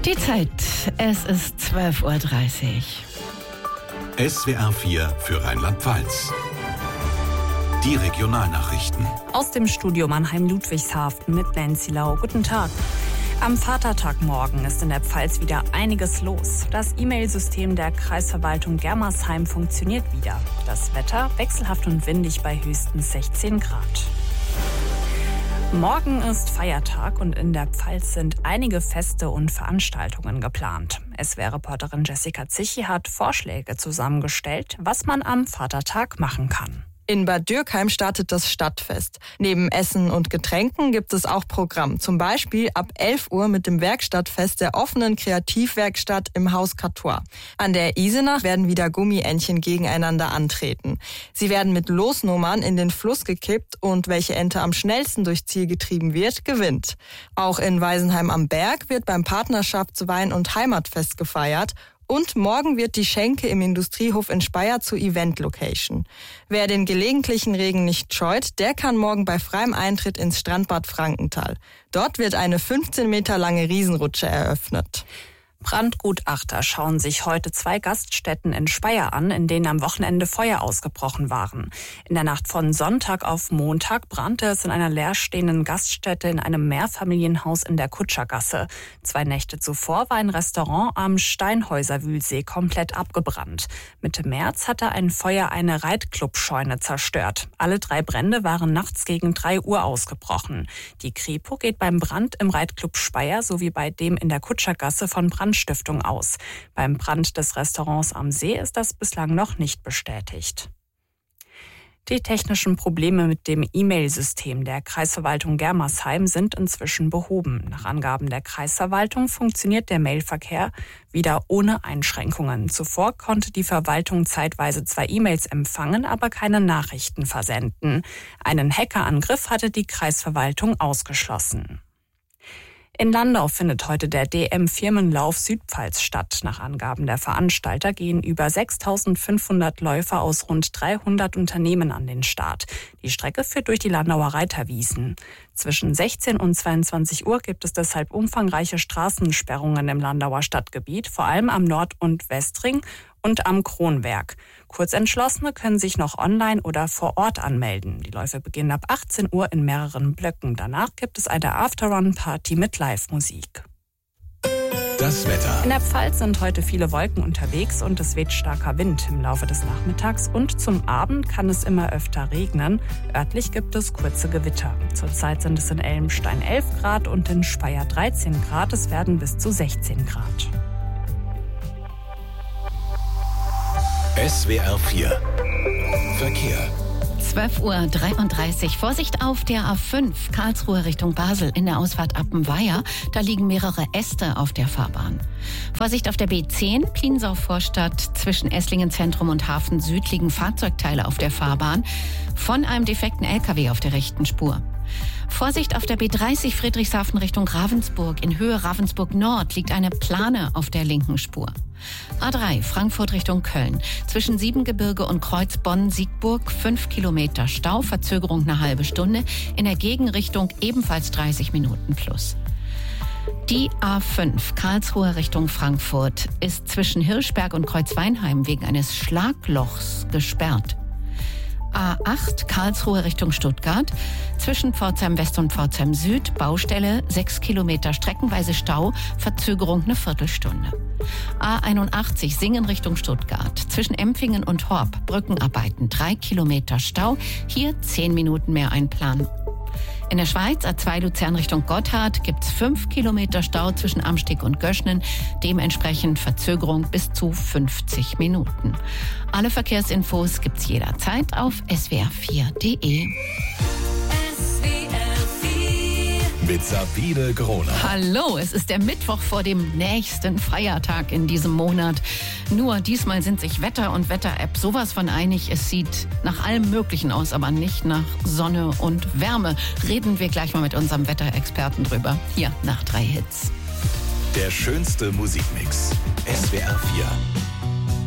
Die Zeit, es ist 12:30 Uhr. SWR 4 für Rheinland-Pfalz. Die Regionalnachrichten. Aus dem Studio Mannheim-Ludwigshafen mit Nancy Lau. Guten Tag. Am Vatertagmorgen ist in der Pfalz wieder einiges los. Das E-Mail-System der Kreisverwaltung Germersheim funktioniert wieder. Das Wetter wechselhaft und windig bei höchstens 16 Grad. Morgen ist Feiertag und in der Pfalz sind einige Feste und Veranstaltungen geplant. SWR-Reporterin Jessica Zichy hat Vorschläge zusammengestellt, was man am Vatertag machen kann. In Bad Dürkheim startet das Stadtfest. Neben Essen und Getränken gibt es auch Programm. Zum Beispiel ab 11 Uhr mit dem Werkstattfest der offenen Kreativwerkstatt im Haus Catois. An der Isenach werden wieder Gummientchen gegeneinander antreten. Sie werden mit Losnummern in den Fluss gekippt und welche Ente am schnellsten durchs Ziel getrieben wird, gewinnt. Auch in Weisenheim am Berg wird beim Partnerschaftswein- und Heimatfest gefeiert. Und morgen wird die Schenke im Industriehof in Speyer zur Event-Location. Wer den gelegentlichen Regen nicht scheut, der kann morgen bei freiem Eintritt ins Strandbad Frankenthal. Dort wird eine 15 Meter lange Riesenrutsche eröffnet. Brandgutachter schauen sich heute 2 Gaststätten in Speyer an, in denen am Wochenende Feuer ausgebrochen waren. In der Nacht von Sonntag auf Montag brannte es in einer leerstehenden Gaststätte in einem Mehrfamilienhaus in der Kutschergasse. 2 Nächte zuvor war ein Restaurant am Steinhäuserwühlsee komplett abgebrannt. Mitte März hatte ein Feuer eine Reitclub-Scheune zerstört. Alle 3 Brände waren nachts gegen 3 Uhr ausgebrochen. Die Kripo geht beim Brand im Reitclub Speyer sowie bei dem in der Kutschergasse von Brandstiftung aus. Beim Brand des Restaurants am See ist das bislang noch nicht bestätigt. Die technischen Probleme mit dem E-Mail-System der Kreisverwaltung Germersheim sind inzwischen behoben. Nach Angaben der Kreisverwaltung funktioniert der Mailverkehr wieder ohne Einschränkungen. Zuvor konnte die Verwaltung zeitweise zwar E-Mails empfangen, aber keine Nachrichten versenden. Einen Hackerangriff hatte die Kreisverwaltung ausgeschlossen. In Landau findet heute der DM-Firmenlauf Südpfalz statt. Nach Angaben der Veranstalter gehen über 6.500 Läufer aus rund 300 Unternehmen an den Start. Die Strecke führt durch die Landauer Reiterwiesen. Zwischen 16 und 22 Uhr gibt es deshalb umfangreiche Straßensperrungen im Landauer Stadtgebiet, vor allem am Nord- und Westring und am Kronberg. Kurzentschlossene können sich noch online oder vor Ort anmelden. Die Läufe beginnen ab 18 Uhr in mehreren Blöcken. Danach gibt es eine After-Run-Party mit Live-Musik. Das Wetter. In der Pfalz sind heute viele Wolken unterwegs und es weht starker Wind im Laufe des Nachmittags und zum Abend kann es immer öfter regnen. Örtlich gibt es kurze Gewitter. Zurzeit sind es in Elmstein 11 Grad und in Speyer 13 Grad. Es werden bis zu 16 Grad. SWR 4 Verkehr. 12:33 Uhr. Vorsicht auf der A5 Karlsruhe Richtung Basel in der Ausfahrt Appenweier. Da liegen mehrere Äste auf der Fahrbahn. Vorsicht auf der B10 Pliensau-Vorstadt zwischen Esslingen Zentrum und Hafen Süd liegen Fahrzeugteile auf der Fahrbahn von einem defekten LKW auf der rechten Spur. Vorsicht auf der B30 Friedrichshafen Richtung Ravensburg. In Höhe Ravensburg Nord liegt eine Plane auf der linken Spur. A3 Frankfurt Richtung Köln. Zwischen Siebengebirge und Kreuz Bonn-Siegburg 5 Kilometer Stau, Verzögerung eine halbe Stunde. In der Gegenrichtung ebenfalls 30 Minuten plus. Die A5 Karlsruhe Richtung Frankfurt ist zwischen Hirschberg und Kreuzweinheim wegen eines Schlaglochs gesperrt. A8 Karlsruhe Richtung Stuttgart. Zwischen Pforzheim West und Pforzheim Süd Baustelle 6 Kilometer streckenweise Stau, Verzögerung eine Viertelstunde. A81 Singen Richtung Stuttgart. Zwischen Empfingen und Horb Brückenarbeiten 3 Kilometer Stau, hier 10 Minuten mehr einplanen. In der Schweiz A2 Luzern Richtung Gotthard gibt's 5 Kilometer Stau zwischen Amsteg und Göschnen, dementsprechend Verzögerung bis zu 50 Minuten. Alle Verkehrsinfos gibt's jederzeit auf swr4.de. Mit Sabine Groner. Hallo, es ist der Mittwoch vor dem nächsten Feiertag in diesem Monat. Nur diesmal sind sich Wetter und Wetter-App sowas von einig. Es sieht nach allem Möglichen aus, aber nicht nach Sonne und Wärme. Reden wir gleich mal mit unserem Wetterexperten drüber. Hier nach 3 Hits. Der schönste Musikmix. SWR 4.